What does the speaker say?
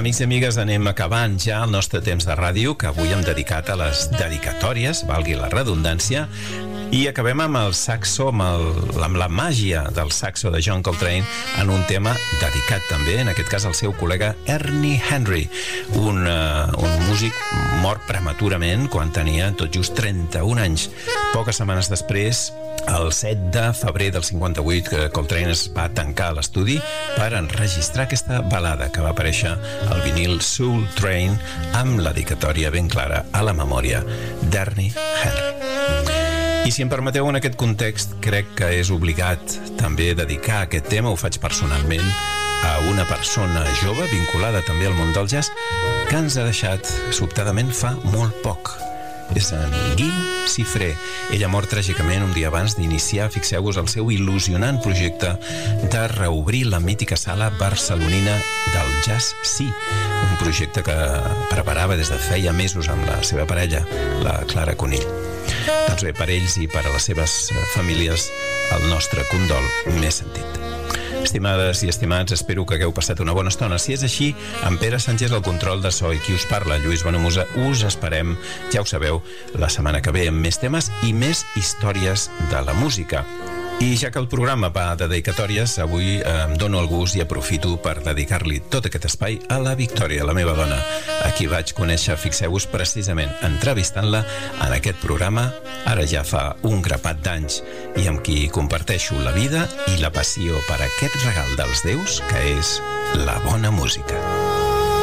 amics i amigues, anem acabant ja el nostre temps de ràdio, que avui hem dedicat a les dedicatòries, valgui la redundància, i acabem amb el saxo, amb la màgia del saxo de John Coltrane, en un tema dedicat també, en aquest cas, al seu col·lega Ernie Henry, un músic mort prematurament quan tenia tot just 31 anys. Poques setmanes després, el 7 de febrer del 58, Coltrane es va tancar a l'estudi per enregistrar aquesta balada que va aparèixer al vinil Soul Train, amb la dedicatòria ben clara a la memòria d'Ernie Henry. I si em permeteu, en aquest context, crec que és obligat també dedicar aquest tema, ho faig personalment, a una persona jove vinculada també al món del jazz, que ens ha deixat sobtadament fa molt poc. És en Guim Cifré. Ell ha mort tràgicament un dia abans d'iniciar, fixeu-vos, el seu il·lusionant projecte de reobrir la mítica sala barcelonina del Jazz Sí, un projecte que preparava des de feia mesos amb la seva parella, la Clara Conill. Doncs bé, per ells i per a les seves famílies, el nostre condol més sentit. Estimades i estimats, espero que hagueu passat una bona estona. Si és així, en Pere Sánchez al control de so i qui us parla, Lluís Bonamusa, us esperem, ja ho sabeu, la setmana que ve amb més temes i més històries de la música. I ja que el programa va de dedicatòries, avui em dono el gust i aprofito per dedicar-li tot aquest espai a la Victòria, la meva dona, a qui vaig conèixer, fixeu-vos, precisament entrevistant-la en aquest programa, ara ja fa un grapat d'anys, i amb qui comparteixo la vida i la passió per aquest regal dels déus, que és la bona música.